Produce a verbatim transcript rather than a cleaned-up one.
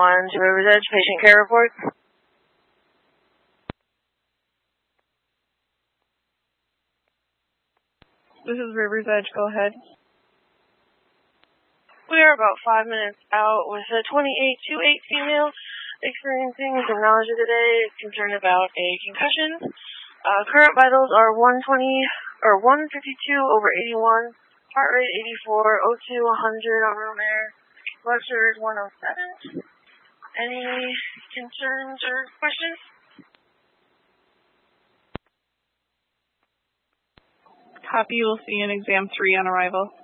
one to River's Edge, patient care report. This is River's Edge, go ahead. We are about five minutes out with a twenty-eight two eight female experiencing some nausea today, concerned about a concussion. Uh, current vitals are one twenty or one fifty-two over eighty-one, heart rate eighty-four, O two one hundred on room air, blood sugar is one oh seven. Any concerns or questions? Copy, we'll see you in exam three on arrival.